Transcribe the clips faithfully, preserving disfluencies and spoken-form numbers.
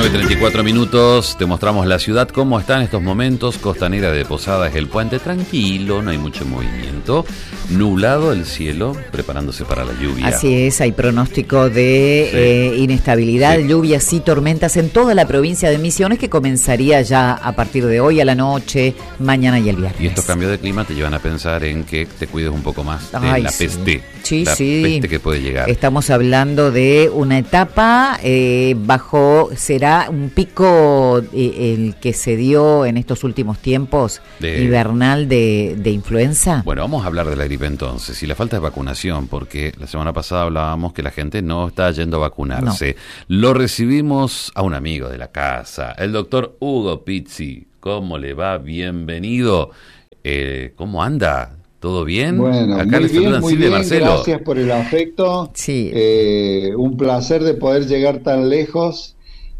nueve treinta y cuatro minutos, te mostramos la ciudad, cómo está en estos momentos. Costanera de Posadas, el puente tranquilo, no hay mucho movimiento. Nublado el cielo, preparándose para la lluvia. Así es, hay pronóstico de sí. eh, inestabilidad, sí. lluvias y tormentas en toda la provincia de Misiones, que comenzaría ya a partir de hoy a la noche, mañana y el viernes. Y estos cambios de clima te llevan a pensar en que te cuides un poco más de Ay, la sí. peste. Sí, la sí. peste que puede llegar. Estamos hablando de una etapa eh, bajo, será un pico eh, el que se dio en estos últimos tiempos de, invernal de, de influenza. Bueno, vamos a hablar de la gripe entonces, y la falta de vacunación, porque la semana pasada hablábamos que la gente no está yendo a vacunarse. No. Lo recibimos a un amigo de la casa, el doctor Hugo Pizzi. ¿Cómo le va? Bienvenido. Eh, ¿Cómo anda? ¿Todo bien? Bueno, acá muy le bien, muy bien, Marcelo. Gracias por el afecto. Sí. Eh, un placer de poder llegar tan lejos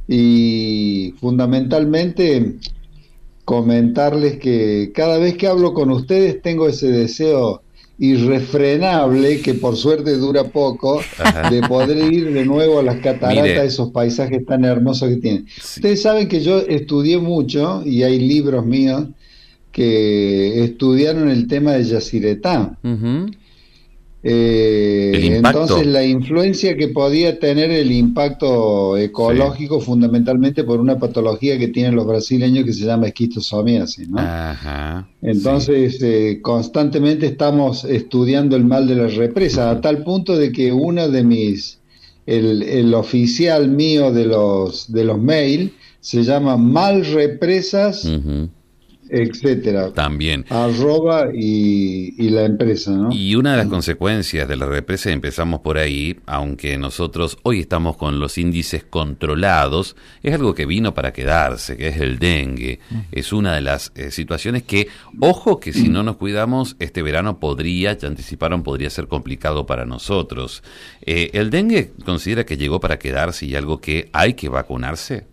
y fundamentalmente comentarles que cada vez que hablo con ustedes tengo ese deseo irrefrenable, que por suerte dura poco, Ajá. de poder ir de nuevo a las cataratas, Mire. esos paisajes tan hermosos que tienen. Sí. Ustedes saben que yo estudié mucho y hay libros míos que estudiaron el tema de Yacyretá. Uh-huh. eh, entonces la influencia que podía tener el impacto ecológico, sí. fundamentalmente por una patología que tienen los brasileños que se llama esquistosomiasis, ¿no? Ajá, entonces sí. eh, constantemente estamos estudiando el mal de las represas, uh-huh. a tal punto de que uno de mis, el, el oficial mío de los, de los mail se llama malrepresas, uh-huh. etcétera. También. Arroba y, y la empresa, ¿no? Y una de las consecuencias de la represa, empezamos por ahí, aunque nosotros hoy estamos con los índices controlados, es algo que vino para quedarse, que es el dengue. Mm. Es una de las eh, situaciones que, ojo, que si no nos cuidamos, este verano podría, ya anticiparon, podría ser complicado para nosotros. Eh, ¿El dengue considera que llegó para quedarse y algo que hay que vacunarse?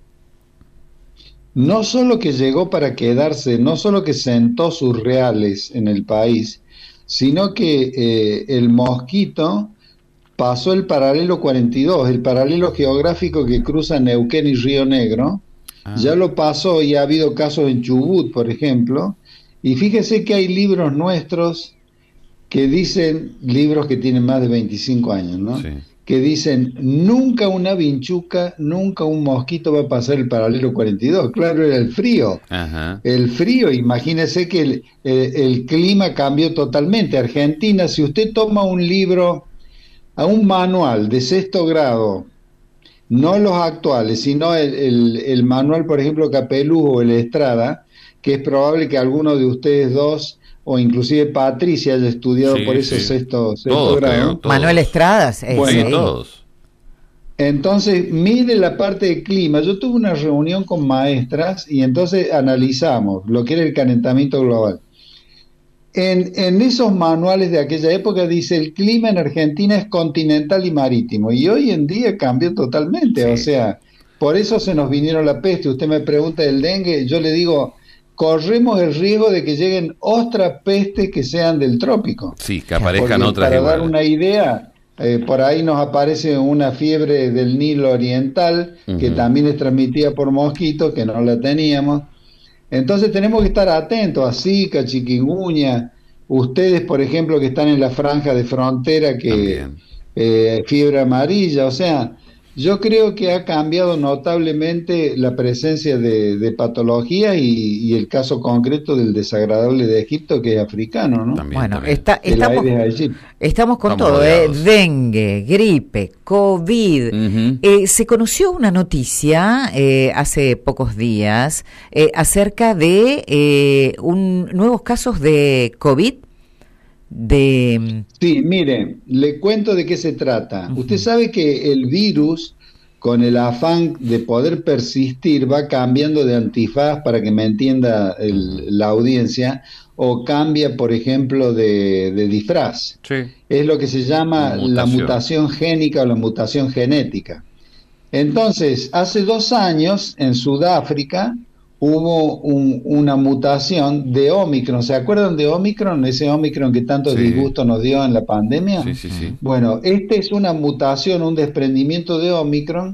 No solo que llegó para quedarse, no solo que sentó sus reales en el país, sino que eh, el mosquito pasó el paralelo cuarenta y dos, el paralelo geográfico que cruza Neuquén y Río Negro, ah. ya lo pasó y ha habido casos en Chubut, por ejemplo, y fíjese que hay libros nuestros que dicen, libros que tienen más de veinticinco años, ¿no? Sí. Que dicen, nunca una vinchuca, nunca un mosquito va a pasar el paralelo cuarenta y dos. Claro, era el frío. Ajá. El frío, imagínese que el, el, el clima cambió totalmente. Argentina, si usted toma un libro, a un manual de sexto grado, no los actuales, sino el, el, el manual, por ejemplo, Capelú o el Estrada, que es probable que alguno de ustedes dos o inclusive Patricia haya estudiado sí, por eso sí. sexto, sexto todos, grado. Creo, Manuel Estradas. Eh, bueno, sí. todos. Entonces, mire la parte de clima. Yo tuve una reunión con maestras y entonces analizamos lo que era el calentamiento global. En, en esos manuales de aquella época dice el clima en Argentina es continental y marítimo, y hoy en día cambió totalmente. Sí. O sea, por eso se nos vinieron la peste. Usted me pregunta del dengue, yo le digo, corremos el riesgo de que lleguen otras pestes que sean del trópico. Sí, que aparezcan Porque otras para iguales. Dar una idea, eh, por ahí nos aparece una fiebre del Nilo Oriental, uh-huh. que también es transmitida por mosquitos, que no la teníamos. Entonces tenemos que estar atentos a Zika, chikungunya. Ustedes, por ejemplo, que están en la franja de frontera, que eh, fiebre amarilla, o sea... Yo creo que ha cambiado notablemente la presencia de, de patología y, y el caso concreto del desagradable de Egipto, que es africano, ¿no? También, bueno, también. Está, estamos, estamos con estamos todo, ¿eh? Dengue, gripe, COVID. Uh-huh. Eh, se conoció una noticia eh, hace pocos días eh, acerca de eh, un, nuevos casos de COVID. De... Sí, mire, le cuento de qué se trata. Uh-huh. Usted sabe que el virus, con el afán de poder persistir, va cambiando de antifaz, para que me entienda el, la audiencia, o cambia, por ejemplo, de, de disfraz. Sí. Es lo que se llama mutación. La mutación génica o la mutación genética. Entonces, hace dos años, en Sudáfrica, hubo un, una mutación de Omicron. ¿Se acuerdan de Omicron? Ese Omicron que tanto sí. disgusto nos dio en la pandemia. Sí, sí, sí. Bueno, esta es una mutación, un desprendimiento de Omicron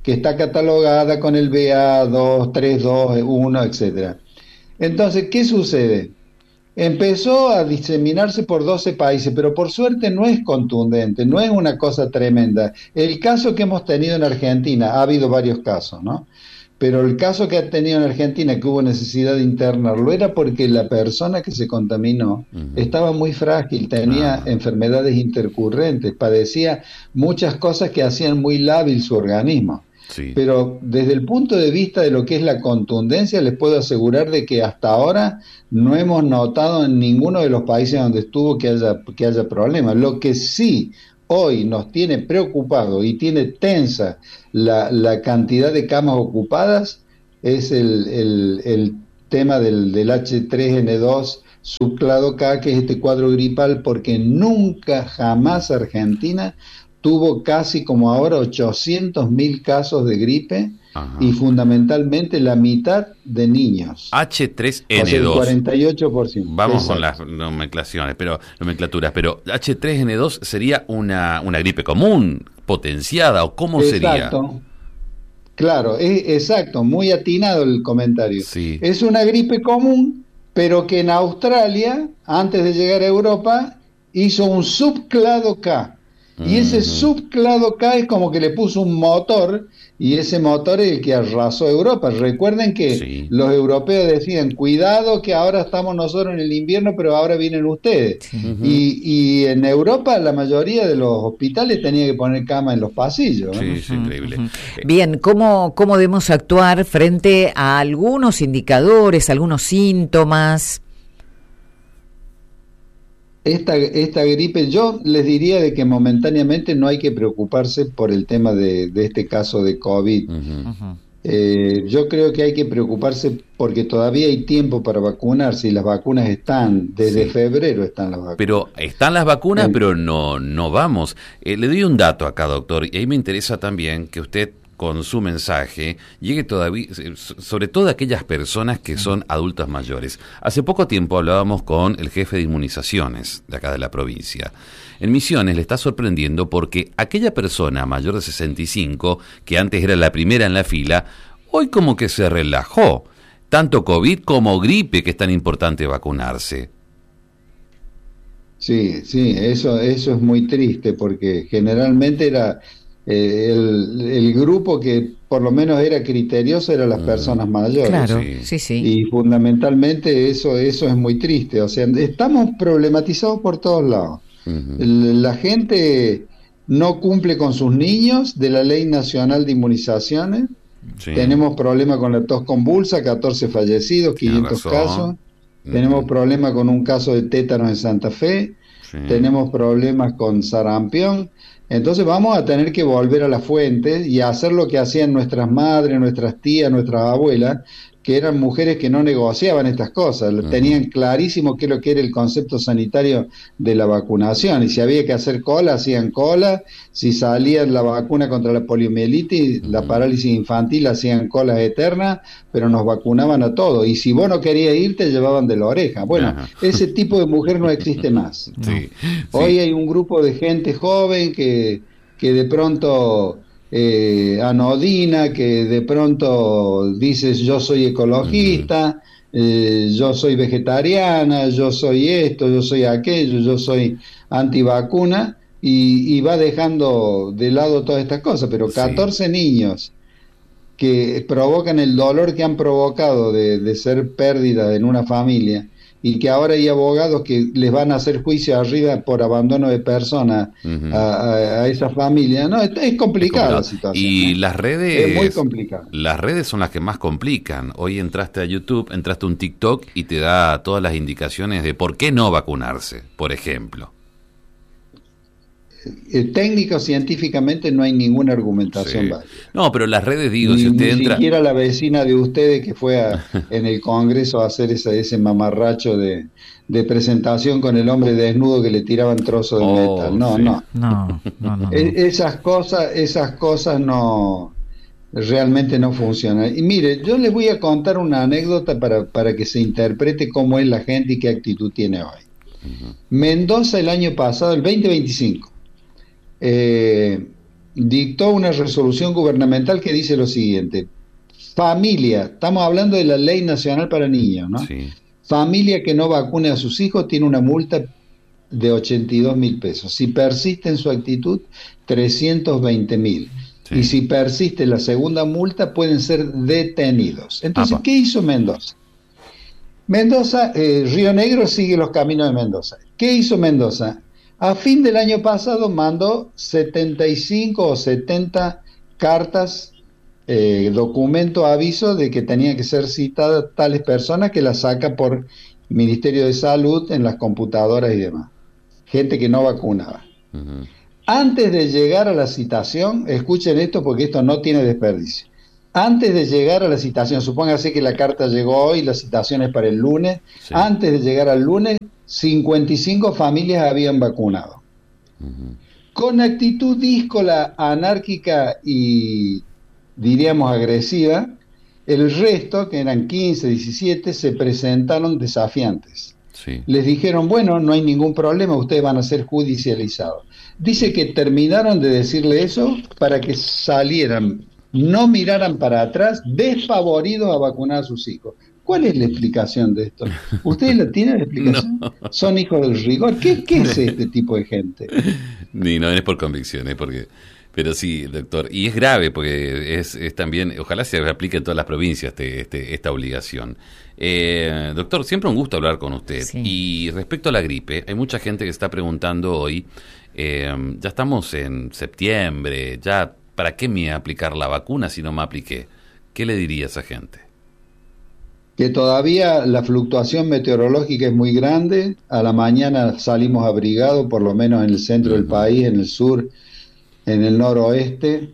que está catalogada con el B A dos, tres, dos, uno, etcétera. Entonces, ¿qué sucede? Empezó a diseminarse por doce países, pero por suerte no es contundente, no es una cosa tremenda. El caso que hemos tenido en Argentina, ha habido varios casos, ¿no? Pero el caso que ha tenido en Argentina, que hubo necesidad de internarlo, era porque la persona que se contaminó uh-huh. estaba muy frágil, tenía uh-huh. enfermedades intercurrentes, padecía muchas cosas que hacían muy lábil su organismo. Sí. Pero desde el punto de vista de lo que es la contundencia, les puedo asegurar de que hasta ahora no hemos notado en ninguno de los países donde estuvo que haya, que haya problemas. Lo que sí hoy nos tiene preocupado y tiene tensa la, la cantidad de camas ocupadas es el, el, el tema del, del H tres N dos subclado K, que es este cuadro gripal, porque nunca jamás Argentina tuvo casi como ahora ochocientos mil casos de gripe. Ajá. Y fundamentalmente la mitad de niños. H tres N dos. O sea, el cuarenta y ocho por ciento. Vamos Exacto. con las nomenclaciones, pero nomenclaturas, pero H tres N dos sería una, una gripe común, potenciada, o cómo exacto. sería. Claro, es, exacto, muy atinado el comentario. Sí. Es una gripe común, pero que en Australia, antes de llegar a Europa, hizo un subclado K. Y ese subclado K es como que le puso un motor, y ese motor es el que arrasó Europa. Recuerden que sí. los europeos decían, cuidado que ahora estamos nosotros en el invierno, pero ahora vienen ustedes. Uh-huh. Y, y en Europa la mayoría de los hospitales tenía que poner cama en los pasillos. Sí, es uh-huh. increíble. Uh-huh. Bien, ¿cómo, ¿cómo debemos actuar frente a algunos indicadores, algunos síntomas? Esta, esta gripe, yo les diría de que momentáneamente no hay que preocuparse por el tema de, de este caso de COVID. Uh-huh. Uh-huh. Eh, yo creo que hay que preocuparse porque todavía hay tiempo para vacunarse y las vacunas están, desde sí. febrero están las vacunas. Pero están las vacunas, eh. pero no, no vamos. Eh, le doy un dato acá, doctor, y ahí me interesa también que usted con su mensaje llegue todavía, sobre todo a aquellas personas que son adultas mayores. Hace poco tiempo hablábamos con el jefe de inmunizaciones de acá de la provincia. En Misiones le está sorprendiendo porque aquella persona mayor de sesenta y cinco, que antes era la primera en la fila, hoy como que se relajó. Tanto COVID como gripe, que es tan importante vacunarse. Sí, sí, eso, eso es muy triste porque generalmente era... Eh, el, el grupo que por lo menos era criterioso eran las personas mayores. Claro, sí, sí, sí. Y fundamentalmente eso, eso es muy triste. O sea, estamos problematizados por todos lados. Uh-huh. La gente no cumple con sus niños de la Ley Nacional de Inmunizaciones. Sí. Tenemos problemas con la tos convulsa, catorce fallecidos, quinientos casos. Uh-huh. Tenemos problemas con un caso de tétanos en Santa Fe. Sí. Tenemos problemas con sarampión. Entonces vamos a tener que volver a la fuente y a hacer lo que hacían nuestras madres, nuestras tías, nuestras abuelas, que eran mujeres que no negociaban estas cosas, uh-huh. tenían clarísimo qué es lo que era el concepto sanitario de la vacunación, y si había que hacer cola, hacían cola, si salía la vacuna contra la poliomielitis, uh-huh. la parálisis infantil, hacían colas eternas, pero nos vacunaban a todos, y si vos no querías ir, te llevaban de la oreja. Bueno, uh-huh. ese tipo de mujer no existe más. ¿no? Sí, Hoy sí. hay un grupo de gente joven que, que de pronto... Eh, anodina, que de pronto dices yo soy ecologista, uh-huh. eh, yo soy vegetariana, yo soy esto, yo soy aquello, yo soy antivacuna, y, y va dejando de lado todas estas cosas, pero catorce sí. niños que provocan el dolor que han provocado de, de ser pérdida en una familia, y que ahora hay abogados que les van a hacer juicio arriba por abandono de personas uh-huh. a, a, a esa familia. No, es, es complicada la situación. Y ¿no? las redes... Es muy complicado. Las redes son las que más complican. Hoy entraste a YouTube, entraste a un TikTok y te da todas las indicaciones de por qué no vacunarse, por ejemplo. Técnico, científicamente no hay ninguna argumentación sí. válida. No, pero las redes, digo, ni, si usted ni entra... Ni siquiera la vecina de ustedes que fue a, en el Congreso a hacer esa, ese mamarracho de, de presentación con el hombre desnudo que le tiraban trozos de oh, metal. No, sí. no. No, no, no. Es, esas cosas, esas cosas no... realmente no funcionan. Y mire, yo les voy a contar una anécdota para, para que se interprete cómo es la gente y qué actitud tiene hoy. Uh-huh. Mendoza el año pasado, el veinte veinticinco, Eh, dictó una resolución gubernamental que dice lo siguiente: familia, estamos hablando de la Ley Nacional para Niños, ¿no? Sí. Familia que no vacune a sus hijos tiene una multa de ochenta y dos mil pesos. Si persiste en su actitud, trescientos veinte mil. Sí. Y si persiste la segunda multa, pueden ser detenidos. Entonces, Apa. ¿qué hizo Mendoza? Mendoza, eh, Río Negro sigue los caminos de Mendoza. ¿Qué hizo Mendoza? A fin del año pasado mandó setenta y cinco o setenta cartas, eh, documento, aviso de que tenían que ser citadas tales personas, que las saca por Ministerio de Salud en las computadoras y demás. Gente que no vacunaba. Uh-huh. Antes de llegar a la citación, escuchen esto porque esto no tiene desperdicio. Antes de llegar a la citación, supóngase que la carta llegó hoy, la citación es para el lunes. Sí. Antes de llegar al lunes, cincuenta y cinco familias habían vacunado. Uh-huh. Con actitud díscola, anárquica y, diríamos, agresiva, el resto, que eran quince, diecisiete, se presentaron desafiantes. Sí. Les dijeron, bueno, no hay ningún problema, ustedes van a ser judicializados. Dice que terminaron de decirle eso para que salieran, no miraran para atrás, despavoridos a vacunar a sus hijos. ¿Cuál es la explicación de esto? ¿Ustedes la tienen la explicación? No. ¿Son hijos del rigor? ¿Qué, qué es este tipo de gente? Ni no es por convicción, es porque... Pero sí, doctor, y es grave porque es, es también, ojalá se aplique en todas las provincias este, este, esta obligación. Eh, doctor, siempre un gusto hablar con usted. Sí. Y respecto a la gripe, hay mucha gente que está preguntando hoy, eh, ya estamos en septiembre, ya, ¿para qué me aplicar la vacuna si no me apliqué? ¿Qué le diría a esa gente? Que todavía la fluctuación meteorológica es muy grande. A la mañana salimos abrigados, por lo menos en el centro uh-huh. del país, en el sur, en el noroeste,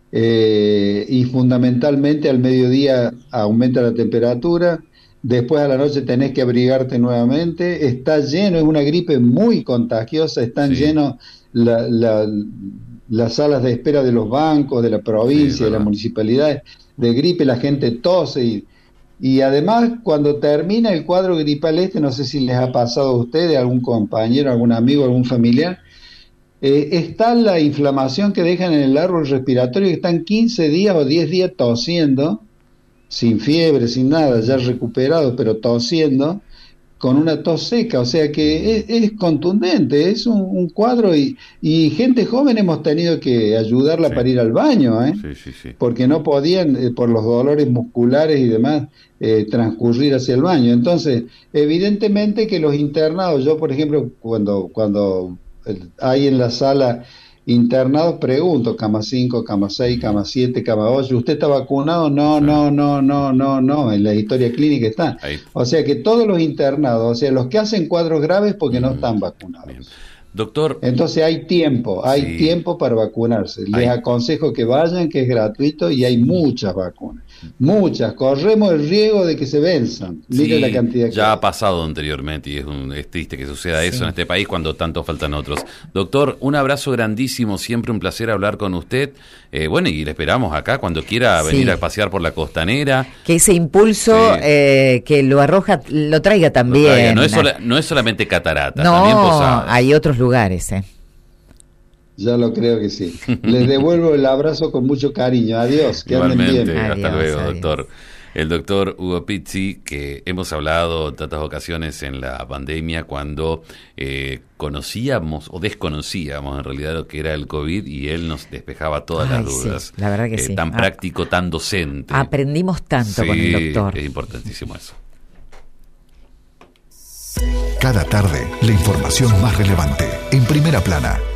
eh, y fundamentalmente al mediodía aumenta la temperatura, después a la noche tenés que abrigarte nuevamente, está lleno, es una gripe muy contagiosa, están sí. llenos la, la, las salas de espera de los bancos, de la provincia, sí, de las municipalidades, de gripe, la gente tose, y, y además cuando termina el cuadro gripal este, no sé si les ha pasado a ustedes, a algún compañero, algún amigo, algún familiar, Eh, está la inflamación que dejan en el árbol respiratorio, que están quince días o diez días tosiendo, sin fiebre, sin nada, ya recuperados, pero tosiendo, con una tos seca, o sea que es, es contundente, es un, un cuadro, y, y gente joven hemos tenido que ayudarla sí. para ir al baño, ¿eh? sí, sí, sí. porque no podían, eh, por los dolores musculares y demás, eh, transcurrir hacia el baño. Entonces, evidentemente que los internados, yo por ejemplo, cuando... cuando hay en la sala internados, pregunto, cama cinco, cama seis, cama siete, cama ocho, ¿usted está vacunado? No, sí. no, no, no, no, no, en la historia clínica está. Ahí. O sea que todos los internados, o sea, los que hacen cuadros graves porque mm. no están vacunados. Bien. Doctor. Entonces hay tiempo, hay sí. tiempo para vacunarse. Les hay. aconsejo que vayan, que es gratuito, y hay muchas vacunas. Muchas, corremos el riesgo de que se venzan. Mire sí, la cantidad que ya hay. Ha pasado anteriormente y es, un, es triste que suceda sí. eso en este país cuando tanto faltan otros. Doctor, un abrazo grandísimo, siempre un placer hablar con usted. Eh, bueno, y le esperamos acá cuando quiera sí. venir a pasear por la costanera. Que ese impulso sí. eh, que lo arroja, lo traiga también. Lo traiga. No, es sola, no es solamente cataratas, no, también Posadas. Hay otros lugares, ¿eh? Ya lo creo que sí. Les devuelvo el abrazo con mucho cariño. Adiós, que anden bien. Hasta adiós, luego, adiós. doctor. El doctor Hugo Pizzi, que hemos hablado en tantas ocasiones en la pandemia cuando eh, conocíamos o desconocíamos en realidad lo que era el COVID, y él nos despejaba todas Ay, las dudas. Sí, la verdad que eh, sí. Tan ah, práctico, tan docente. Aprendimos tanto sí, con el doctor. Es importantísimo eso. Cada tarde, la información más relevante en Primera Plana.